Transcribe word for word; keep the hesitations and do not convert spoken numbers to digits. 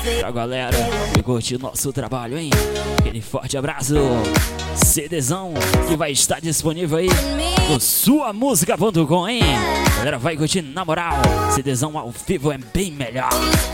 Pra galera que curte nosso trabalho, hein? Aquele forte abraço. CDzão que vai estar disponível aí no sua música ponto com, hein? Galera, vai curtir na moral. CDzão ao vivo é bem melhor.